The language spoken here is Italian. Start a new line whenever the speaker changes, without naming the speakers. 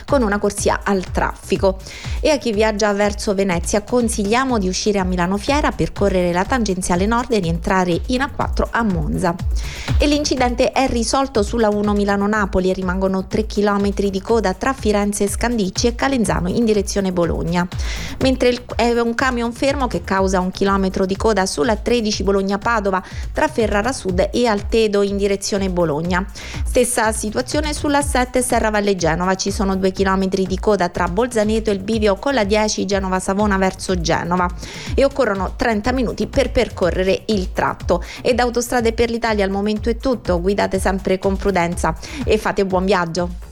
con una corsia al traffico. E a chi viaggia verso Venezia consigliamo di uscire a Milano Fiera, percorrere la tangenziale nord e rientrare in A4 a Monza. E l'incidente è risolto sulla 1 Milano-Napoli e rimangono 3 km di coda tra Firenze e Scandicci e Calenzano in direzione Bologna, mentre è un camion fermo che causa 1 chilometro di coda sulla 13 Bologna-Padova tra Ferrara Sud e Altedo in direzione Bologna. Stessa situazione sulla 7 Serravalle Genova, ci sono 2 chilometri di coda tra Bolzaneto e il bivio con la 10 Genova-Savona verso Genova e occorrono 30 minuti per percorrere il tratto. E da Autostrade per l'Italia al momento è tutto, guidate sempre con prudenza e fate buon viaggio.